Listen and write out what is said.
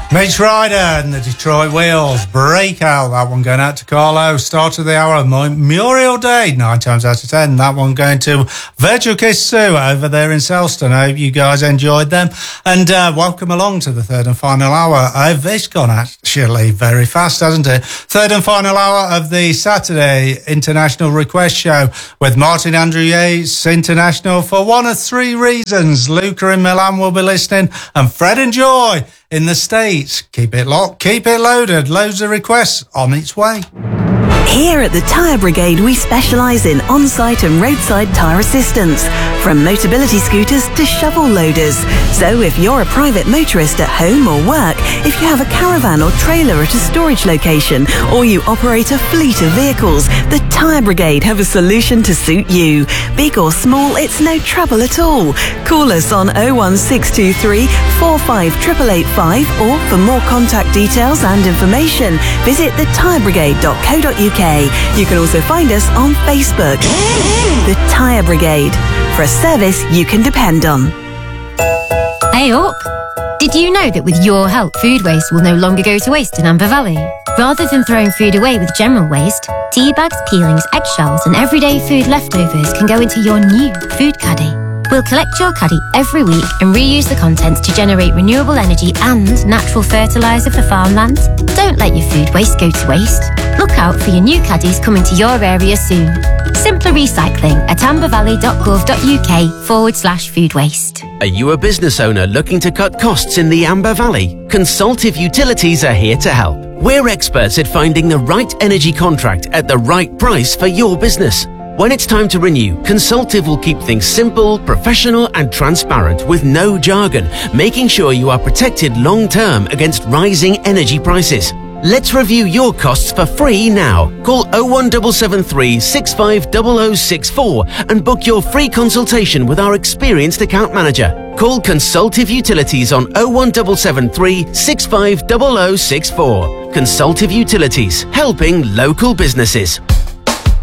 Mitch Ryder and the Detroit Wheels, Breakout, that one going out to Carlo. Start of the hour, Memorial Day, 9 times out of 10. That one going to Virtual Kiss Sue over there in Selston. I hope you guys enjoyed them. And welcome along to the third and final hour. It's gone actually very fast, hasn't it? Third and final hour of the Saturday International Request Show with Martin Andrew Yates International for one of three reasons. Luca in Milan will be listening, and Fred and Joy in the States. Keep it locked, keep it loaded. Loads of requests on its way. Here at the Tyre Brigade, we specialise in on-site and roadside tyre assistance, from Motability scooters to shovel loaders. So if you're a private motorist at home or work, if you have a caravan or trailer at a storage location, or you operate a fleet of vehicles, the Tyre Brigade have a solution to suit you. Big or small, it's no trouble at all. Call us on 01623 45 885, or for more contact details and information, visit thetyrebrigade.co.uk. You can also find us on Facebook. The Tyre Brigade, for a service you can depend on. Hey up! Did you know that with your help, food waste will no longer go to waste in Amber Valley? Rather than throwing food away with general waste, tea bags, peelings, eggshells and everyday food leftovers can go into your new food caddy. We'll collect your caddy every week and reuse the contents to generate renewable energy and natural fertiliser for farmland. Don't let your food waste go to waste. Look out for your new caddies coming to your area soon. Simpler recycling at ambervalley.gov.uk/food waste. Are you a business owner looking to cut costs in the Amber Valley? Consultive Utilities are here to help. We're experts at finding the right energy contract at the right price for your business. When it's time to renew, Consultive will keep things simple, professional and transparent with no jargon, making sure you are protected long-term against rising energy prices. Let's review your costs for free now. Call 01773 650064 and book your free consultation with our experienced account manager. Call Consultive Utilities on 01773 650064. Consultive Utilities, helping local businesses.